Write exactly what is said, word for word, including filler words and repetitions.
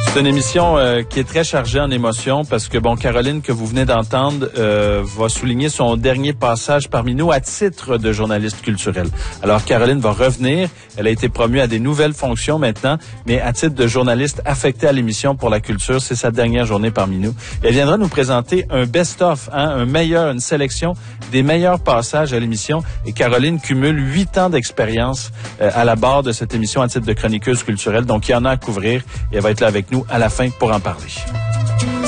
C'est une émission euh, qui est très chargée en émotions parce que, bon, Caroline, que vous venez d'entendre, euh, va souligner son dernier passage parmi nous à titre de journaliste culturelle. Alors, Caroline va revenir. Elle a été promue à des nouvelles fonctions maintenant, mais à titre de journaliste affectée à l'émission pour la culture, c'est sa dernière journée parmi nous. Et elle viendra nous présenter un best-of, hein, un meilleur, une sélection des meilleurs passages à l'émission. Et Caroline cumule huit ans d'expérience euh, à la barre de cette émission à titre de chroniqueuse culturelle. Donc, il y en a à couvrir et elle va être là avec nous à la fin pour en parler.